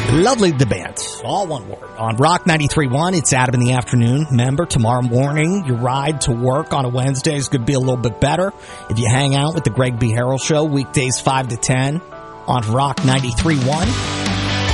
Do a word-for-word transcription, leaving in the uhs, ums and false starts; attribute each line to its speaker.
Speaker 1: Lovely the band. All one word. On Rock ninety-three point one, it's Adam in the afternoon. Remember, tomorrow morning, your ride to work on a Wednesday is going to be a little bit better if you hang out with the Greg B. Harrell Show, weekdays five to ten on Rock ninety-three point one.